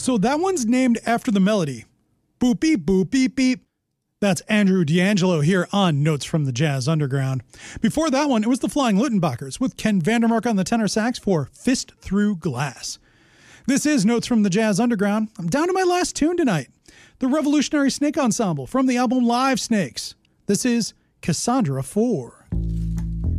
So that one's named after the melody. Boop beep boop beep beep. That's Andrew D'Angelo here on Notes from the Jazz Underground. Before that one, it was the Flying Luttenbachers with Ken Vandermark on the tenor sax for Fist Through Glass. This is Notes from the Jazz Underground. I'm down to my last tune tonight. The Revolutionary Snake Ensemble from the album Live Snakes. This is Cassandra 4.